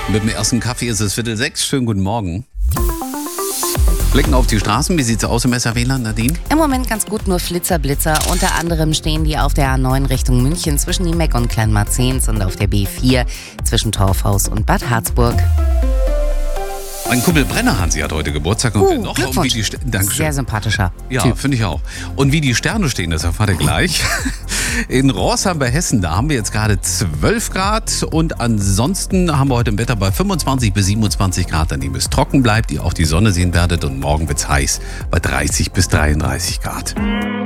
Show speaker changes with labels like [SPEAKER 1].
[SPEAKER 1] Mit dem ersten Kaffee ist es 5:45. Schönen guten Morgen. Blicken auf die Straßen. Wie sieht's aus im SRW-Land, Nadine?
[SPEAKER 2] Im Moment ganz gut, nur Flitzer, Blitzer. Unter anderem stehen die auf der A9 Richtung München zwischen Niemeck und Kleinmarzens und auf der B4 zwischen Torfhaus und Bad Harzburg.
[SPEAKER 1] Mein Kumpel Brenner Hansi hat heute Geburtstag und will noch
[SPEAKER 2] Glückwunsch.
[SPEAKER 1] Dankeschön.
[SPEAKER 2] Sehr sympathischer
[SPEAKER 1] Ja,
[SPEAKER 2] Typ.
[SPEAKER 1] finde ich auch. Und wie die Sterne stehen, das erfahrt ihr gleich. In Rorsheim bei Hessen, da haben wir jetzt gerade 12 Grad und ansonsten haben wir heute im Wetter bei 25 bis 27 Grad, an dem es trocken bleibt, ihr auch die Sonne sehen werdet und morgen wird's heiß bei 30 bis 33 Grad.